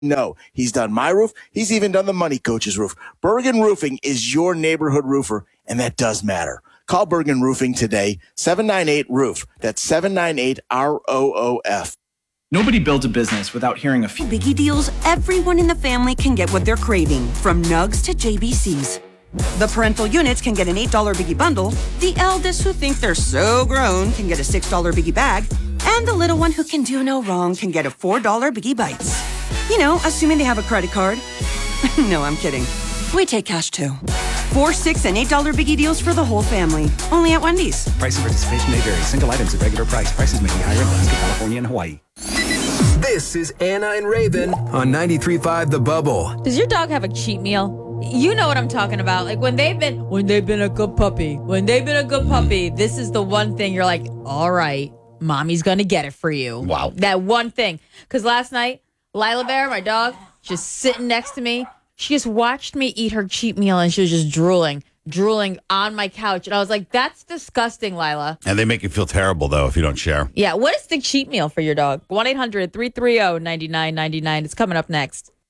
No, he's done my roof. He's even done the Money Coach's roof. Bergen Roofing is your neighborhood roofer, and that does matter. Call Bergen Roofing today, 798-ROOF. That's 798-ROOF. Nobody builds a business without hearing a few biggie deals. Everyone in the family can get what they're craving, from Nugs to JBCs. The parental units can get an $8 biggie bundle. The eldest who think they're so grown can get a $6 biggie bag. And the little one who can do no wrong can get a $4 biggie bites. You know, assuming they have a credit card. No, I'm kidding. We take cash too. $4, $6, and $8 biggie deals for the whole family. Only at Wendy's. Price and participation may vary. Single items at regular price. Prices may be higher in Alaska, California, and Hawaii. This is Anna and Raven on 93.5 The Bubble. Does your dog have a cheat meal? You know what I'm talking about. Like when they've been a good puppy. This is the one thing you're like, all right, mommy's going to get it for you. Wow. That one thing. Because last night, Lila Bear, my dog, just sitting next to me. She just watched me eat her cheat meal and she was just drooling on my couch. And I was like, that's disgusting, Lila. And they make you feel terrible, though, if you don't share. Yeah. What is the cheat meal for your dog? 1-800-330-9999. It's coming up next.